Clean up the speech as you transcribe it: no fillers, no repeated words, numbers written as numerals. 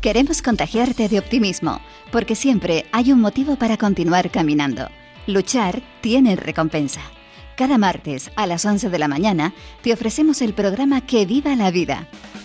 Queremos contagiarte de optimismo, porque siempre hay un motivo para continuar caminando. Luchar tiene recompensa. Cada martes a las 11 de la mañana te ofrecemos el programa Que Viva la Vida,